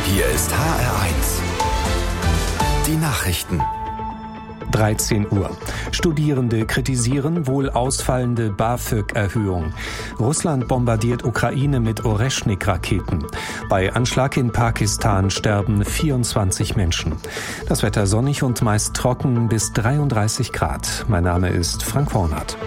Hier ist HR1. Die Nachrichten. 13 Uhr. Studierende kritisieren wohl ausfallende BAföG-Erhöhung. Russland bombardiert Ukraine mit Oreschnik-Raketen. Bei Anschlag in Pakistan sterben 24 Menschen. Das Wetter sonnig und meist trocken bis 33 Grad. Mein Name ist Frank Hornert.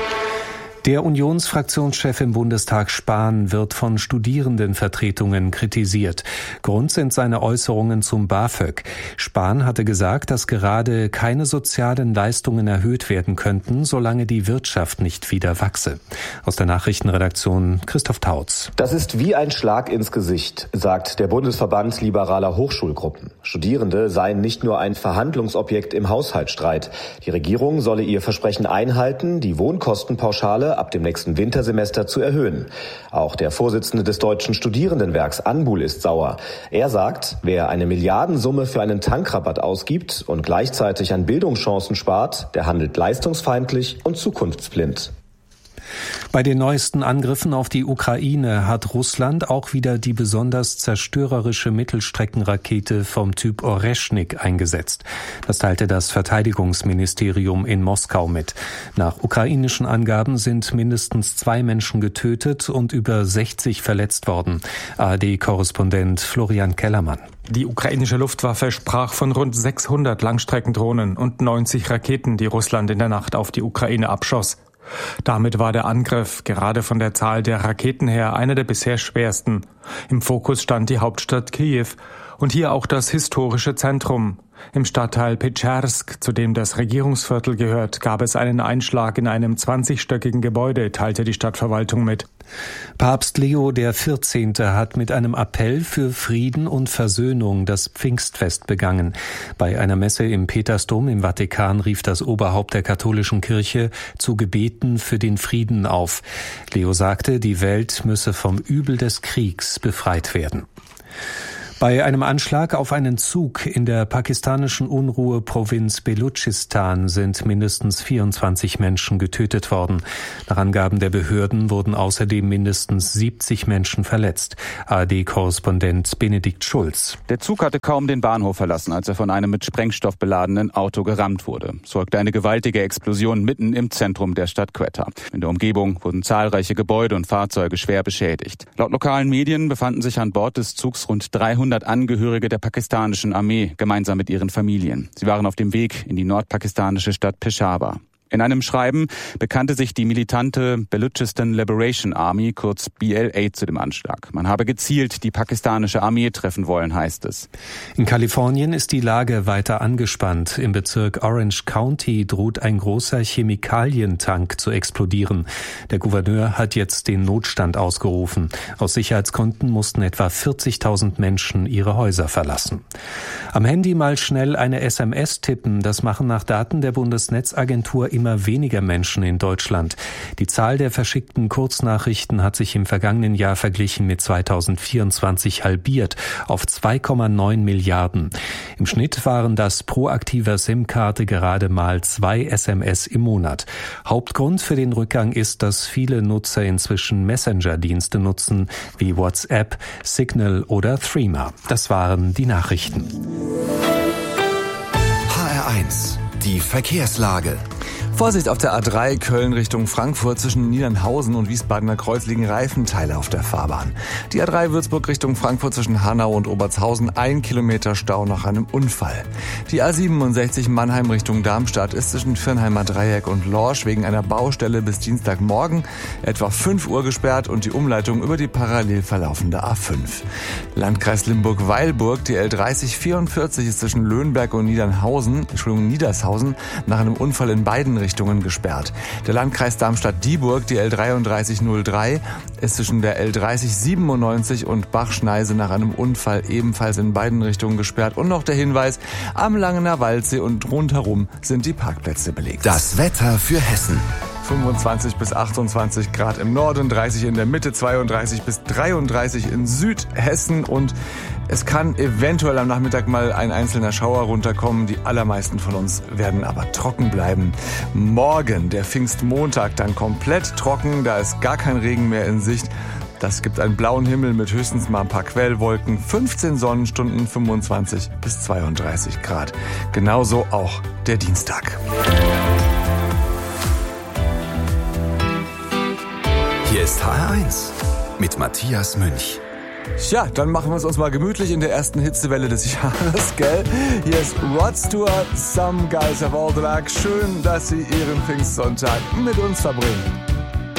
Der Unionsfraktionschef im Bundestag Spahn wird von Studierendenvertretungen kritisiert. Grund sind seine Äußerungen zum BAföG. Spahn hatte gesagt, dass gerade keine sozialen Leistungen erhöht werden könnten, solange die Wirtschaft nicht wieder wachse. Aus der Nachrichtenredaktion Christoph Tautz. Das ist wie ein Schlag ins Gesicht, sagt der Bundesverband liberaler Hochschulgruppen. Studierende seien nicht nur ein Verhandlungsobjekt im Haushaltsstreit. Die Regierung solle ihr Versprechen einhalten, die Wohnkostenpauschale ab dem nächsten Wintersemester zu erhöhen. Auch der Vorsitzende des Deutschen Studierendenwerks Anbul ist sauer. Er sagt, wer eine Milliardensumme für einen Tankrabatt ausgibt und gleichzeitig an Bildungschancen spart, der handelt leistungsfeindlich und zukunftsblind. Bei den neuesten Angriffen auf die Ukraine hat Russland auch wieder die besonders zerstörerische Mittelstreckenrakete vom Typ Oreschnik eingesetzt. Das teilte das Verteidigungsministerium in Moskau mit. Nach ukrainischen Angaben sind mindestens 2 Menschen getötet und über 60 verletzt worden. ARD-Korrespondent Florian Kellermann. Die ukrainische Luftwaffe sprach von rund 600 Langstreckendrohnen und 90 Raketen, die Russland in der Nacht auf die Ukraine abschoss. Damit war der Angriff, gerade von der Zahl der Raketen her, einer der bisher schwersten. Im Fokus stand die Hauptstadt Kiew und hier auch das historische Zentrum. Im Stadtteil Petschersk, zu dem das Regierungsviertel gehört, gab es einen Einschlag in einem 20-stöckigen Gebäude, teilte die Stadtverwaltung mit. Papst Leo XIV. Hat mit einem Appell für Frieden und Versöhnung das Pfingstfest begangen. Bei einer Messe im Petersdom im Vatikan rief das Oberhaupt der katholischen Kirche zu Gebeten für den Frieden auf. Leo sagte, die Welt müsse vom Übel des Kriegs befreit werden. Bei einem Anschlag auf einen Zug in der pakistanischen Unruheprovinz Belutschistan sind mindestens 24 Menschen getötet worden. Nach Angaben der Behörden wurden außerdem mindestens 70 Menschen verletzt. ARD-Korrespondent Benedikt Schulz. Der Zug hatte kaum den Bahnhof verlassen, als er von einem mit Sprengstoff beladenen Auto gerammt wurde. Es folgte eine gewaltige Explosion mitten im Zentrum der Stadt Quetta. In der Umgebung wurden zahlreiche Gebäude und Fahrzeuge schwer beschädigt. Laut lokalen Medien befanden sich an Bord des Zugs rund 300 Angehörige der pakistanischen Armee, gemeinsam mit ihren Familien. Sie waren auf dem Weg in die nordpakistanische Stadt Peshawar. In einem Schreiben bekannte sich die militante Baluchistan Liberation Army, kurz BLA, zu dem Anschlag. Man habe gezielt die pakistanische Armee treffen wollen, heißt es. In Kalifornien ist die Lage weiter angespannt. Im Bezirk Orange County droht ein großer Chemikalientank zu explodieren. Der Gouverneur hat jetzt den Notstand ausgerufen. Aus Sicherheitsgründen mussten etwa 40.000 Menschen ihre Häuser verlassen. Am Handy mal schnell eine SMS tippen, das machen nach Daten der Bundesnetzagentur immer weniger Menschen in Deutschland. Die Zahl der verschickten Kurznachrichten hat sich im vergangenen Jahr verglichen mit 2024 halbiert auf 2,9 Milliarden. Im Schnitt waren das pro aktiver SIM-Karte gerade mal 2 SMS im Monat. Hauptgrund für den Rückgang ist, dass viele Nutzer inzwischen Messenger-Dienste nutzen, wie WhatsApp, Signal oder Threema. Das waren die Nachrichten. HR1, die Verkehrslage. Vorsicht auf der A3 Köln Richtung Frankfurt. Zwischen Niedernhausen und Wiesbadener Kreuz liegen Reifenteile auf der Fahrbahn. Die A3 Würzburg Richtung Frankfurt zwischen Hanau und Obertshausen 1 Kilometer Stau nach einem Unfall. Die A67 Mannheim Richtung Darmstadt ist zwischen Firnheimer Dreieck und Lorsch wegen einer Baustelle bis Dienstagmorgen etwa 5 Uhr gesperrt und die Umleitung über die parallel verlaufende A5. Landkreis Limburg-Weilburg, die L3044 ist zwischen Löhnberg und Niedershausen nach einem Unfall in beiden Richtungen gesperrt. Der Landkreis Darmstadt-Dieburg, die L3303, ist zwischen der L3097 und Bachschneise nach einem Unfall ebenfalls in beiden Richtungen gesperrt. Und noch der Hinweis, am Langener Waldsee und rundherum sind die Parkplätze belegt. Das Wetter für Hessen. 25 bis 28 Grad im Norden, 30 in der Mitte, 32 bis 33 in Südhessen und es kann eventuell am Nachmittag mal ein einzelner Schauer runterkommen. Die allermeisten von uns werden aber trocken bleiben. Morgen, der Pfingstmontag, dann komplett trocken, da ist gar kein Regen mehr in Sicht. Das gibt einen blauen Himmel mit höchstens mal ein paar Quellwolken, 15 Sonnenstunden, 25 bis 32 Grad. Genauso auch der Dienstag. Hier ist HR1 mit Matthias Münch. Tja, dann machen wir es uns mal gemütlich in der ersten Hitzewelle des Jahres, gell? Hier ist Rod Stewart, Some Guys Have All the Luck. Schön, dass Sie Ihren Pfingstsonntag mit uns verbringen.